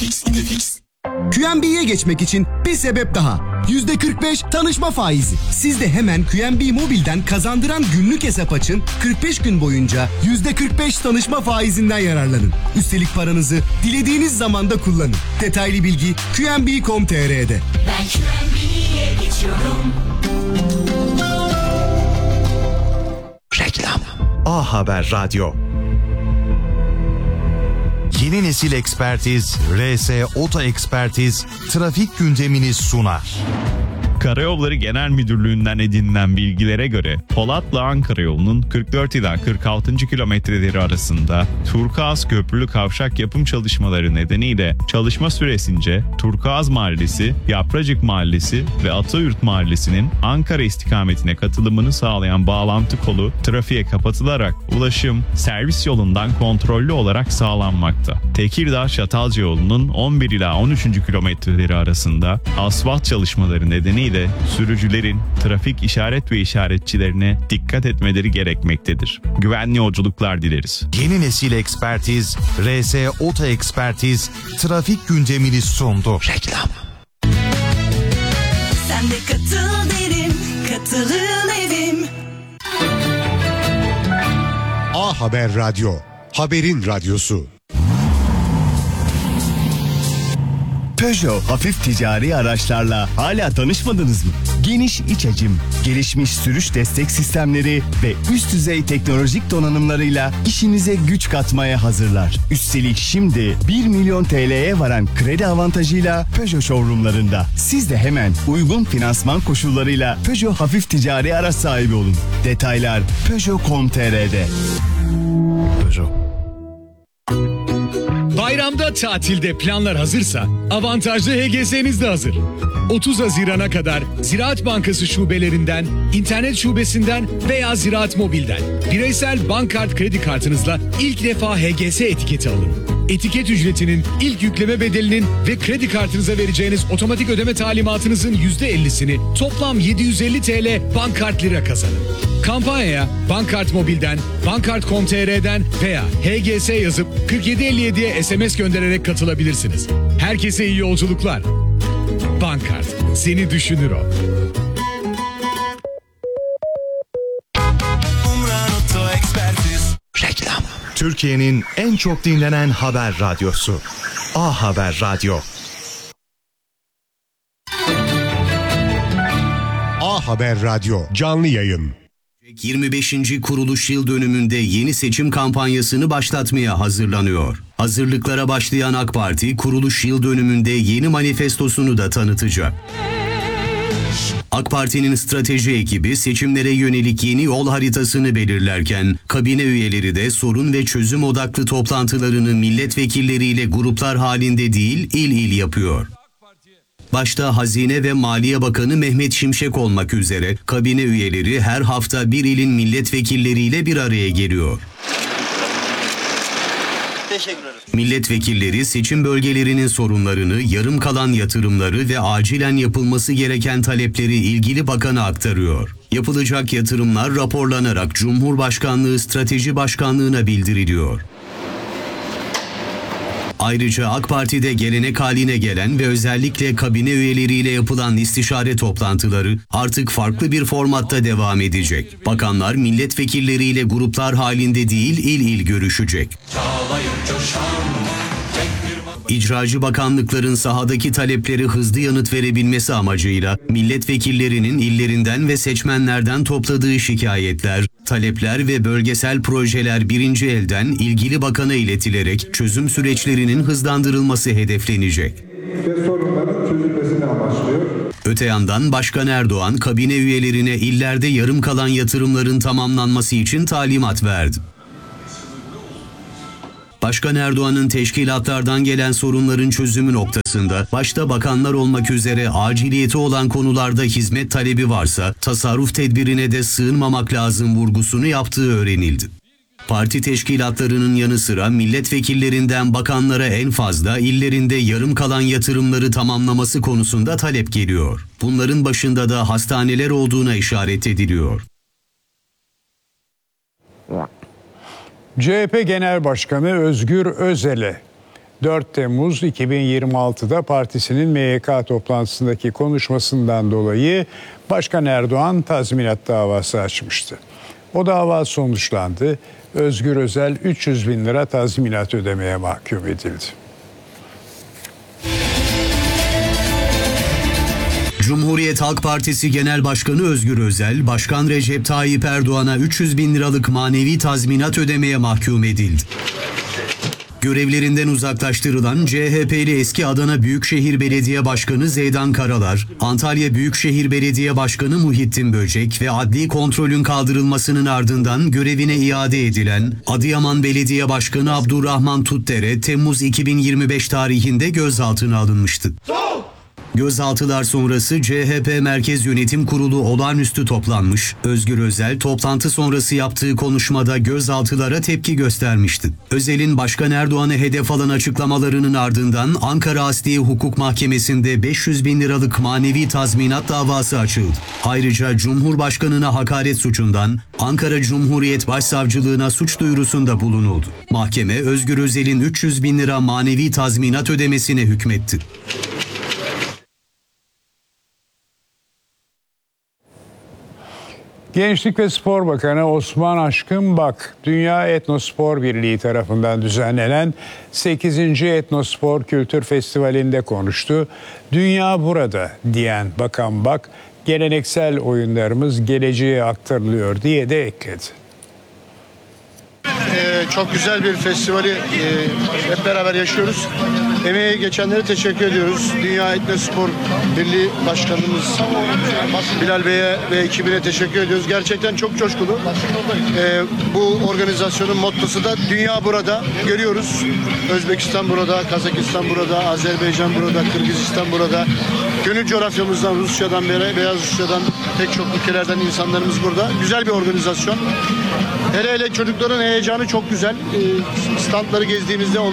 QNB'ye geçmek için bir sebep daha. %45 tanışma faizi. Siz de hemen QNB Mobil'den kazandıran günlük hesap açın. 45 gün boyunca %45 tanışma faizinden yararlanın. Üstelik paranızı dilediğiniz zamanda kullanın. Detaylı bilgi QNB.com.tr'de. Ben QNB'ye geçiyorum. Reklam. A Haber Radyo. Yeni nesil ekspertiz, RS Oto Ekspertiz, trafik gündemini sunar. Karayolları Genel Müdürlüğü'nden edinilen bilgilere göre Polatlı Ankara yolunun 44 ila 46. kilometreleri arasında Turkuaz Köprülü kavşak yapım çalışmaları nedeniyle çalışma süresince Turkuaz Mahallesi, Yapracık Mahallesi ve Atayurt Mahallesi'nin Ankara istikametine katılımını sağlayan bağlantı kolu trafiğe kapatılarak ulaşım servis yolundan kontrollü olarak sağlanmakta. Tekirdağ-Çatalca yolunun 11 ila 13. kilometreleri arasında asfalt çalışmaları nedeniyle sürücülerin trafik işaret ve işaretçilerine dikkat etmeleri gerekmektedir. Güvenli yolculuklar dileriz. Yeni nesil ekspertiz, RS Oto Ekspertiz, trafik gündemini sundu. Reklam. Sen de katıl derim, katılın evim. A Haber Radyo, haberin radyosu. Peugeot hafif ticari araçlarla hala tanışmadınız mı? Geniş iç hacim, gelişmiş sürüş destek sistemleri ve üst düzey teknolojik donanımlarıyla işinize güç katmaya hazırlar. Üstelik şimdi 1 milyon TL'ye varan kredi avantajıyla Peugeot showroomlarında. Siz de hemen uygun finansman koşullarıyla Peugeot hafif ticari araç sahibi olun. Detaylar Peugeot.com.tr'de. Peugeot. Bayramda tatilde planlar hazırsa avantajlı HGS'niz de hazır. 30 Haziran'a kadar Ziraat Bankası şubelerinden, internet şubesinden veya Ziraat Mobil'den bireysel bankkart kredi kartınızla ilk defa HGS etiketi alın. Etiket ücretinin ilk yükleme bedelinin ve kredi kartınıza vereceğiniz otomatik ödeme talimatınızın %50'sini toplam 750 TL bankkart lira kazanın. Kampanyaya Bankkart Mobil'den, Bankkart.com.tr'den veya HGS yazıp 4757'ye SMS göndererek katılabilirsiniz. Herkese iyi yolculuklar. Bankkart, seni düşünür o. Reklam. Türkiye'nin en çok dinlenen haber radyosu. A Haber Radyo. A Haber Radyo canlı yayın. 25. kuruluş yıl dönümünde yeni seçim kampanyasını başlatmaya hazırlanıyor. Hazırlıklara başlayan AK Parti, kuruluş yıl dönümünde yeni manifestosunu da tanıtacak. AK Parti'nin strateji ekibi seçimlere yönelik yeni yol haritasını belirlerken, kabine üyeleri de sorun ve çözüm odaklı toplantılarını milletvekilleriyle gruplar halinde değil, il il yapıyor. Başta Hazine ve Maliye Bakanı Mehmet Şimşek olmak üzere kabine üyeleri her hafta bir ilin milletvekilleriyle bir araya geliyor. Milletvekilleri seçim bölgelerinin sorunlarını, yarım kalan yatırımları ve acilen yapılması gereken talepleri ilgili bakana aktarıyor. Yapılacak yatırımlar raporlanarak Cumhurbaşkanlığı Strateji Başkanlığı'na bildiriliyor. Ayrıca AK Parti'de gelenek haline gelen ve özellikle kabine üyeleriyle yapılan istişare toplantıları artık farklı bir formatta devam edecek. Bakanlar milletvekilleriyle gruplar halinde değil, il il görüşecek. İcracı bakanlıkların sahadaki talepleri hızlı yanıt verebilmesi amacıyla milletvekillerinin illerinden ve seçmenlerden topladığı şikayetler, talepler ve bölgesel projeler birinci elden ilgili bakana iletilerek çözüm süreçlerinin hızlandırılması hedeflenecek. Ve sorunların çözülmesini amaçlıyor. Öte yandan Başkan Erdoğan kabine üyelerine illerde yarım kalan yatırımların tamamlanması için talimat verdi. Başkan Erdoğan'ın teşkilatlardan gelen sorunların çözümü noktasında başta bakanlar olmak üzere aciliyeti olan konularda hizmet talebi varsa tasarruf tedbirine de sığınmamak lazım vurgusunu yaptığı öğrenildi. Parti teşkilatlarının yanı sıra milletvekillerinden bakanlara en fazla illerinde yarım kalan yatırımları tamamlaması konusunda talep geliyor. Bunların başında da hastaneler olduğuna işaret ediliyor. CHP Genel Başkanı Özgür Özel'e 4 Temmuz 2026'da partisinin MYK toplantısındaki konuşmasından dolayı Başkan Erdoğan tazminat davası açmıştı. O dava sonuçlandı. Özgür Özel 300 bin lira tazminat ödemeye mahkum edildi. Cumhuriyet Halk Partisi Genel Başkanı Özgür Özel, Başkan Recep Tayyip Erdoğan'a 300 bin liralık manevi tazminat ödemeye mahkum edildi. Görevlerinden uzaklaştırılan CHP'li eski Adana Büyükşehir Belediye Başkanı Zeydan Karalar, Antalya Büyükşehir Belediye Başkanı Muhittin Böcek ve adli kontrolün kaldırılmasının ardından görevine iade edilen Adıyaman Belediye Başkanı Abdurrahman Tutdere Temmuz 2025 tarihinde gözaltına alınmıştı. Gözaltılar sonrası CHP Merkez Yönetim Kurulu olağanüstü toplanmış. Özgür Özel toplantı sonrası yaptığı konuşmada gözaltılara tepki göstermişti. Özel'in Başkan Erdoğan'ı hedef alan açıklamalarının ardından Ankara Asliye Hukuk Mahkemesi'nde 500 bin liralık manevi tazminat davası açıldı. Ayrıca Cumhurbaşkanı'na hakaret suçundan Ankara Cumhuriyet Başsavcılığına suç duyurusunda bulunuldu. Mahkeme Özgür Özel'in 300 bin lira manevi tazminat ödemesine hükmetti. Gençlik ve Spor Bakanı Osman Aşkın Bak, Dünya Etnospor Birliği tarafından düzenlenen 8. Etnospor Kültür Festivali'nde konuştu. Dünya burada diyen Bakan Bak, geleneksel oyunlarımız geleceğe aktarılıyor diye de ekledi. Çok güzel bir festivali hep beraber yaşıyoruz. Emeği geçenlere teşekkür ediyoruz. Dünya Etnospor Birliği Başkanımız Bilal Bey'e ve ekibine teşekkür ediyoruz. Gerçekten çok coşkulu. Bu organizasyonun mottosu da Dünya burada. Görüyoruz. Özbekistan burada, Kazakistan burada, Azerbaycan burada, Kırgızistan burada. Gönül coğrafyamızdan, Rusya'dan, Beyaz Rusya'dan pek çok ülkelerden insanlarımız burada. Güzel bir organizasyon. Hele çocukların heyecanı çok güzel. Standları gezdiğimizde